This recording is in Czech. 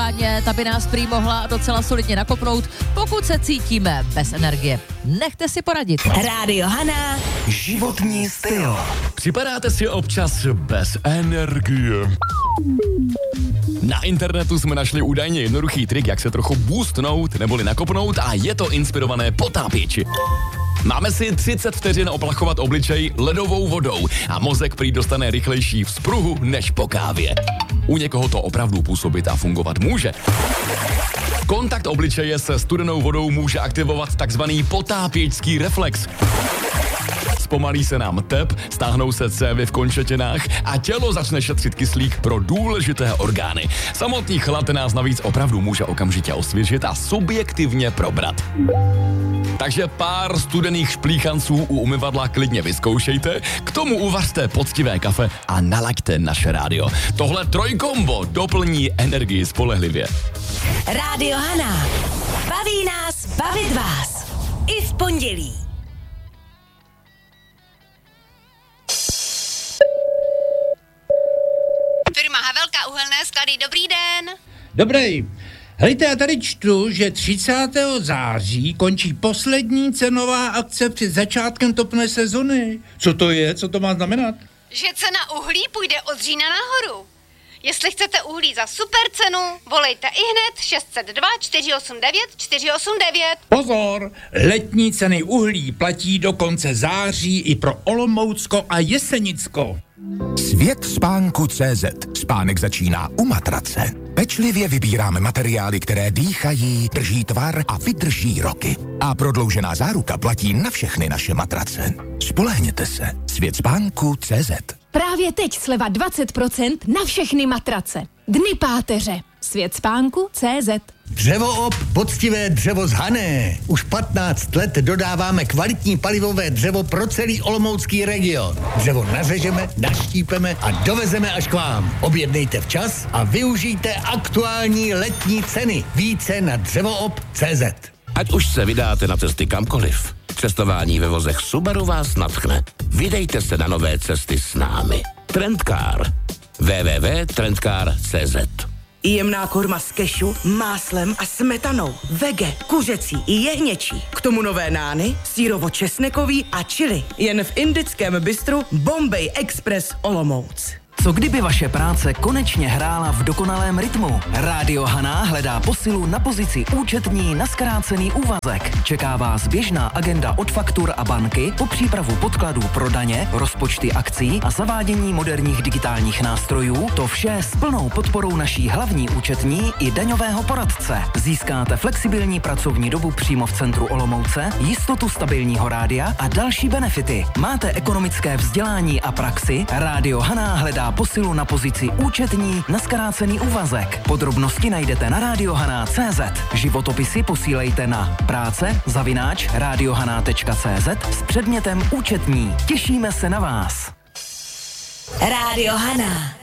každopádně ta by nás prý mohla docela solidně nakopnout, pokud se cítíme bez energie. Nechte si poradit. Rádio Hana. Životní styl. Připadáte si občas bez energie? Na internetu jsme našli údajně jednoduchý trik, jak se trochu boostnout neboli nakopnout, a je to inspirované potápěči. Máme si 30 vteřin oplachovat obličej ledovou vodou a mozek prý dostane rychlejší vzpruhu než po kávě. U někoho to opravdu působit a fungovat může. Kontakt obličeje se studenou vodou může aktivovat takzvaný potápěčský reflex. Zpomalí se nám tep, stáhnou se cévy v končetinách a tělo začne šetřit kyslík pro důležité orgány. Samotný chlad nás navíc opravdu může okamžitě osvěžit a subjektivně probrat. Takže pár studených šplíchanců u umyvadla klidně vyzkoušejte, k tomu uvařte poctivé kafe a nalaďte naše rádio. Tohle trojkombo doplní energii spolehlivě. Rádio Hana. Baví nás, bavit vás. I v pondělí. Firma Havelka uhelné sklady, dobrý den. Dobrý. Hejte, já tady čtu, že 30. září končí poslední cenová akce před začátkem topné sezony. Co to je? Co to má znamenat? Že cena uhlí půjde od října nahoru. Jestli chcete uhlí za super cenu, volejte ihned 602 489 489. Pozor! Letní ceny uhlí platí do konce září i pro Olomoucko a Jesenicko. Svět spánku CZ. Spánek začíná u matrace. Pečlivě vybíráme materiály, které dýchají, drží tvar a vydrží roky. A prodloužená záruka platí na všechny naše matrace. Spolehněte se. Svět spánku CZ. Právě teď sleva 20% na všechny matrace. Dny páteře. Svět spánku CZ. Dřevoop, poctivé dřevo z Hané. Už 15 let dodáváme kvalitní palivové dřevo pro celý olomoucký region. Dřevo nařežeme, naštípeme a dovezeme až k vám. Objednejte včas a využijte aktuální letní ceny. Více na dřevoop.cz. Ať už se vydáte na cesty kamkoliv, cestování ve vozech Subaru vás nadchne. Vydejte se na nové cesty s námi. Trendcar. www.trendcar.cz. Jemná korma s kešu, máslem a smetanou. Vege, kuřecí i jehněčí. K tomu nové nány, sýrovo-česnekový a chili. Jen v indickém bistru Bombay Express Olomouc. Co kdyby vaše práce konečně hrála v dokonalém rytmu? Rádio Hana hledá posilu na pozici účetní na zkrácený úvazek. Čeká vás běžná agenda od faktur a banky po přípravu podkladů pro daně, rozpočty akcí a zavádění moderních digitálních nástrojů. To vše s plnou podporou naší hlavní účetní i daňového poradce. Získáte flexibilní pracovní dobu přímo v centru Olomouce, jistotu stabilního rádia a další benefity. Máte ekonomické vzdělání a praxi? Rádio Hana hledá posilu na pozici účetní na zkrácený úvazek. Podrobnosti najdete na radiohana.cz. Životopisy posílejte na práce@radiohana.cz s předmětem účetní. Těšíme se na vás. Rádio Hana.